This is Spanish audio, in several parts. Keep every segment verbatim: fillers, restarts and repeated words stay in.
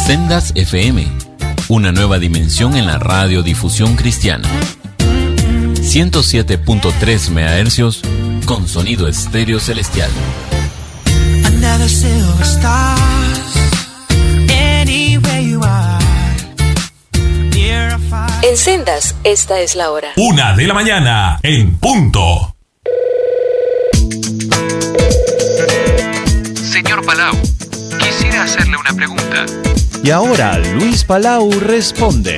Sendas F M, una nueva dimensión en la radiodifusión cristiana. ciento siete punto tres megahercios con sonido estéreo celestial. En Sendas, esta es la hora. Una de la mañana, en punto. Señor Palau, quisiera hacerle una pregunta. Y ahora Luis Palau responde.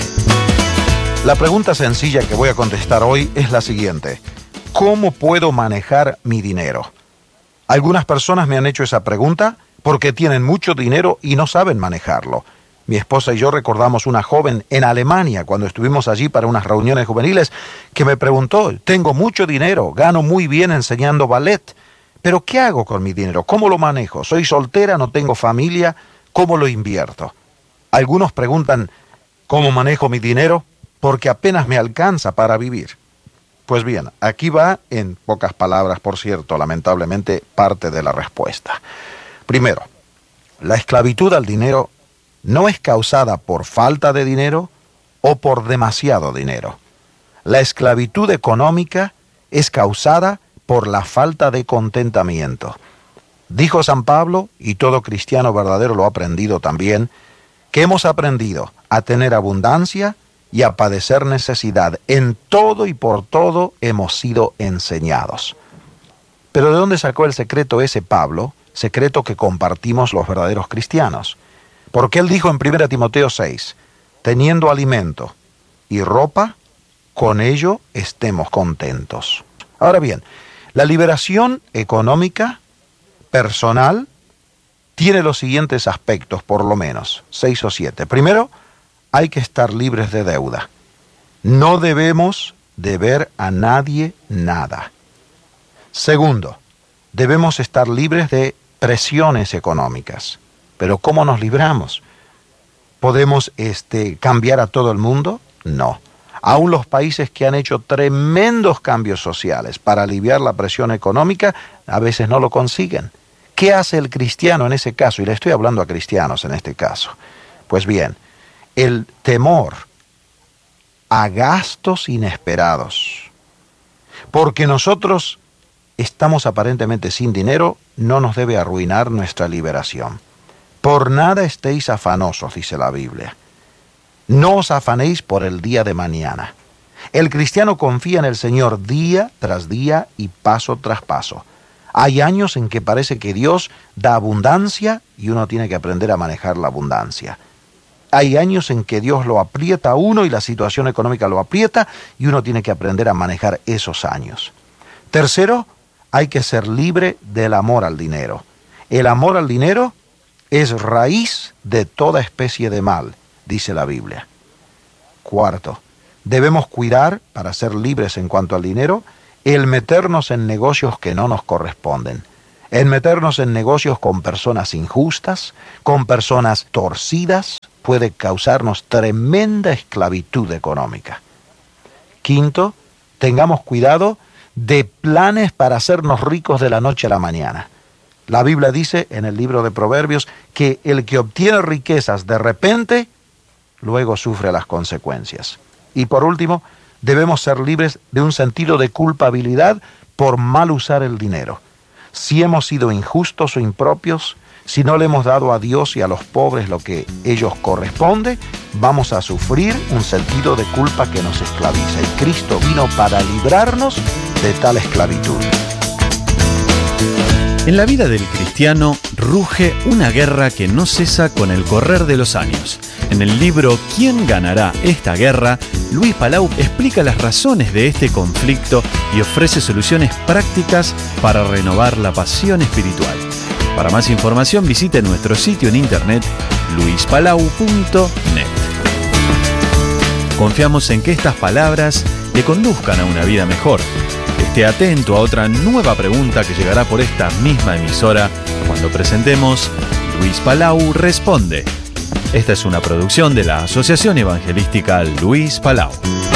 La pregunta sencilla que voy a contestar hoy es la siguiente: ¿cómo puedo manejar mi dinero? Algunas personas me han hecho esa pregunta porque tienen mucho dinero y no saben manejarlo. Mi esposa y yo recordamos una joven en Alemania cuando estuvimos allí para unas reuniones juveniles que me preguntó: tengo mucho dinero, gano muy bien enseñando ballet, pero ¿qué hago con mi dinero? ¿Cómo lo manejo? Soy soltera, no tengo familia, ¿cómo lo invierto? Algunos preguntan: ¿cómo manejo mi dinero? Porque apenas me alcanza para vivir. Pues bien, aquí va, en pocas palabras, por cierto, lamentablemente, parte de la respuesta. Primero, la esclavitud al dinero no es causada por falta de dinero o por demasiado dinero. La esclavitud económica es causada por la falta de contentamiento. Dijo San Pablo, y todo cristiano verdadero lo ha aprendido también, que hemos aprendido a tener abundancia y a padecer necesidad. En todo y por todo hemos sido enseñados. Pero ¿de dónde sacó el secreto ese Pablo? Secreto que compartimos los verdaderos cristianos. Porque él dijo en primera Timoteo seis, teniendo alimento y ropa, con ello estemos contentos. Ahora bien, la liberación económica, personal, tiene los siguientes aspectos, por lo menos, seis o siete. Primero, hay que estar libres de deuda. No debemos deber a nadie nada. Segundo, debemos estar libres de presiones económicas. Pero ¿cómo nos libramos? ¿Podemos este, cambiar a todo el mundo? No. Aún los países que han hecho tremendos cambios sociales para aliviar la presión económica, a veces no lo consiguen. ¿Qué hace el cristiano en ese caso? Y le estoy hablando a cristianos en este caso. Pues bien, el temor a gastos inesperados. Porque nosotros estamos aparentemente sin dinero, no nos debe arruinar nuestra liberación. Por nada estéis afanosos, dice la Biblia. No os afanéis por el día de mañana. El cristiano confía en el Señor día tras día y paso tras paso. Hay años en que parece que Dios da abundancia y uno tiene que aprender a manejar la abundancia. Hay años en que Dios lo aprieta a uno y la situación económica lo aprieta y uno tiene que aprender a manejar esos años. Tercero, hay que ser libre del amor al dinero. El amor al dinero es raíz de toda especie de mal, dice la Biblia. Cuarto, debemos cuidar, para ser libres en cuanto al dinero, el meternos en negocios que no nos corresponden. El meternos en negocios con personas injustas, con personas torcidas, puede causarnos tremenda esclavitud económica. Quinto, tengamos cuidado de planes para hacernos ricos de la noche a la mañana. La Biblia dice en el libro de Proverbios que el que obtiene riquezas de repente, luego sufre las consecuencias. Y por último, debemos ser libres de un sentido de culpabilidad por mal usar el dinero. Si hemos sido injustos o impropios, si no le hemos dado a Dios y a los pobres lo que ellos corresponde, vamos a sufrir un sentido de culpa que nos esclaviza. Y Cristo vino para librarnos de tal esclavitud. En la vida del cristiano ruge una guerra que no cesa con el correr de los años. En el libro ¿Quién ganará esta guerra?, Luis Palau explica las razones de este conflicto y ofrece soluciones prácticas para renovar la pasión espiritual. Para más información visite nuestro sitio en internet luis palau punto net. Confiamos en que estas palabras le conduzcan a una vida mejor. Esté atento a otra nueva pregunta que llegará por esta misma emisora cuando presentemos Luis Palau Responde. Esta es una producción de la Asociación Evangelística Luis Palau.